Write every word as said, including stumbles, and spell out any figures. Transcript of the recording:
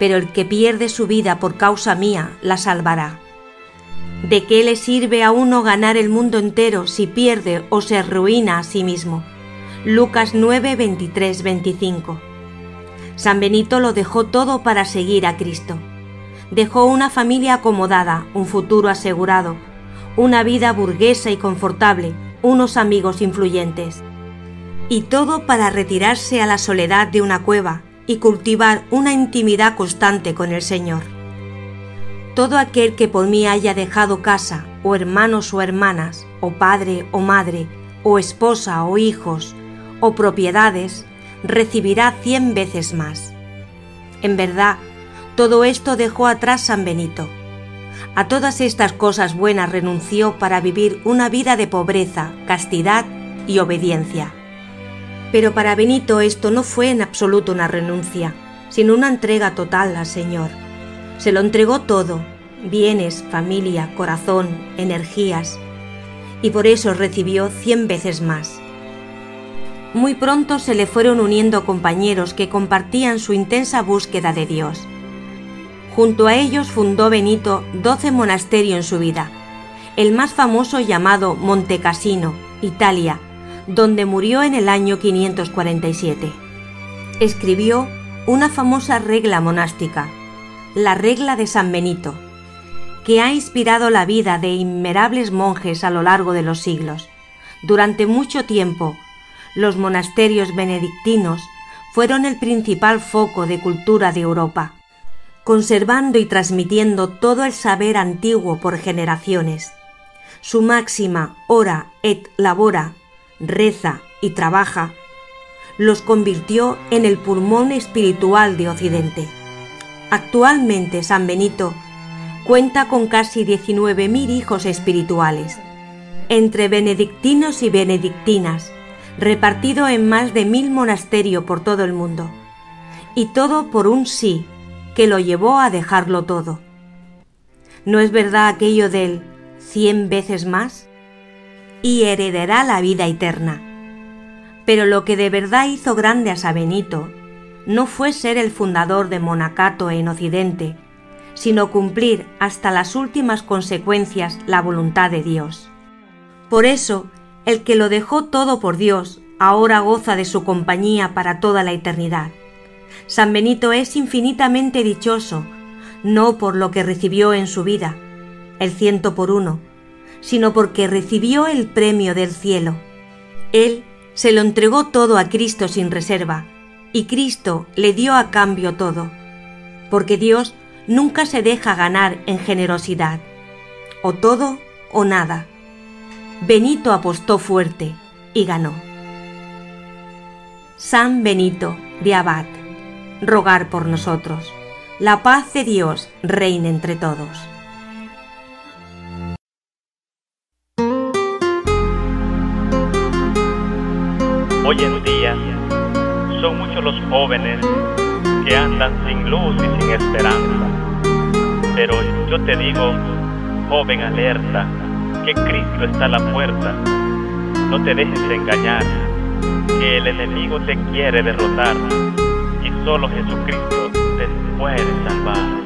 pero el que pierde su vida por causa mía la salvará. ¿De qué le sirve a uno ganar el mundo entero si pierde o se arruina a sí mismo? Lucas nueve, veintitrés, veinticinco. San Benito lo dejó todo para seguir a Cristo. Dejó una familia acomodada, un futuro asegurado, una vida burguesa y confortable, unos amigos influyentes. Y todo para retirarse a la soledad de una cueva y cultivar una intimidad constante con el Señor. Todo aquel que por mí haya dejado casa, o hermanos o hermanas, o padre o madre, o esposa o hijos, o propiedades, recibirá cien veces más. En verdad, todo esto dejó atrás San Benito. A todas estas cosas buenas renunció para vivir una vida de pobreza, castidad y obediencia. Pero para Benito esto no fue en absoluto una renuncia, sino una entrega total al Señor. Se lo entregó todo, bienes, familia, corazón, energías, y por eso recibió cien veces más. Muy pronto se le fueron uniendo compañeros que compartían su intensa búsqueda de Dios. Junto a ellos fundó Benito doce monasterios en su vida, el más famoso llamado Monte Cassino, Italia, donde murió en el año quinientos cuarenta y siete. Escribió una famosa regla monástica, la regla de San Benito, que ha inspirado la vida de innumerables monjes a lo largo de los siglos. Durante mucho tiempo, los monasterios benedictinos fueron el principal foco de cultura de Europa, conservando y transmitiendo todo el saber antiguo por generaciones. Su máxima ora et labora, reza y trabaja, los convirtió en el pulmón espiritual de Occidente. Actualmente San Benito cuenta con casi diecinueve mil hijos espirituales, entre benedictinos y benedictinas, repartido en más de mil monasterios por todo el mundo, y todo por un sí, que lo llevó a dejarlo todo. ¿No es verdad aquello del cien veces más? Y heredará la vida eterna. Pero lo que de verdad hizo grande a San Benito no fue ser el fundador de monacato en Occidente, sino cumplir hasta las últimas consecuencias la voluntad de Dios. Por eso, el que lo dejó todo por Dios, ahora goza de su compañía para toda la eternidad. San Benito es infinitamente dichoso, no por lo que recibió en su vida, el ciento por uno, sino porque recibió el premio del cielo. Él se lo entregó todo a Cristo sin reserva, y Cristo le dio a cambio todo, porque Dios nunca se deja ganar en generosidad, o todo o nada. Benito apostó fuerte y ganó. San Benito de Abad, rogar por nosotros. La paz de Dios reine entre todos. Hoy en día son muchos los jóvenes que andan sin luz y sin esperanza. Pero yo te digo, joven alerta, que Cristo está a la puerta. No te dejes engañar, que el enemigo te quiere derrotar, y solo Jesucristo te puede salvar.